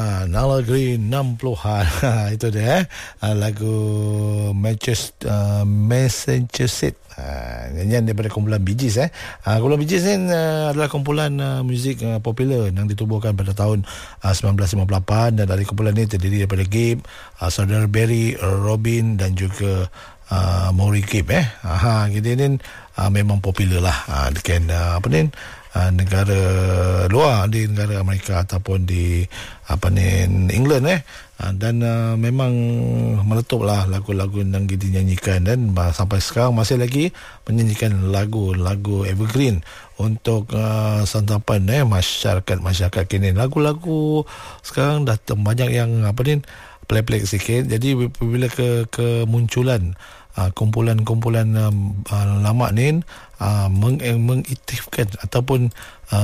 Nala Green 60-an. Itu dia lagu Massachusetts. Nyanyian daripada kumpulan Bee Gees. Kumpulan Bee Gees ni adalah kumpulan muzik popular yang ditubuhkan pada tahun 1958, dan dari kumpulan ini terdiri daripada Gabe, saudara Barry, Robin dan juga Maury Gibb. Gini ni memang popular lah dekat negara luar, di negara Amerika ataupun di England dan memang meletuplah lagu-lagu yang dinyanyikan, dan sampai sekarang masih lagi menyanyikan lagu-lagu evergreen untuk santapan masyarakat kini. Lagu-lagu sekarang dah banyak yang pelik-pelik sikit. Jadi bila kemunculan kumpulan-kumpulan lama ni mengaktifkan ataupun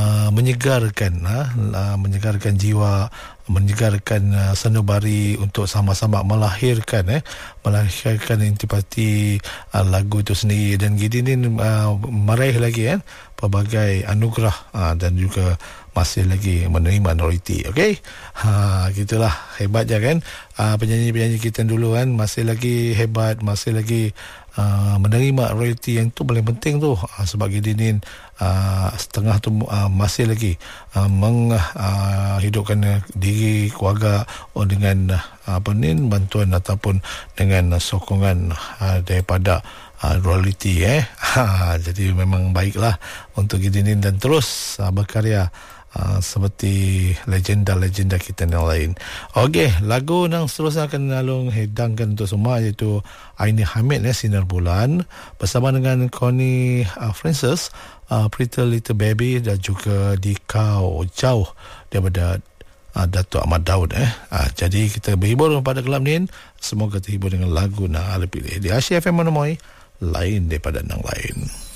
menyegarkan jiwa, menyegarkan sanubari untuk sama-sama melahirkan intipati lagu itu sendiri, dan gini ni meraih lagi pelbagai anugerah dan juga masih lagi menerima royalty. Okey, gitulah hebatnya kan penyanyi-penyanyi kita dulu kan, masih lagi hebat, masih lagi menerima royalty, yang tu paling penting tu. Sebab gini setengah tu masih lagi menghidupkan diri keluarga dengan bantuan ataupun dengan sokongan daripada royalty. Jadi memang baiklah untuk gini dan terus berkarya seperti legenda-legenda kita yang lain. Okey, lagu yang seterusnya akan Nalung hidangkan untuk semua, iaitu Aini Hamid Sinar Bulan bersama dengan Connie Francis, Pretty Little Baby, dan juga Dikau Jauh daripada Datuk Ahmad Daud. Jadi kita berhibur pada kelam ni. Semoga terhibur dengan lagu yang anda pilih di Asia FM Monomoy, lain daripada yang lain.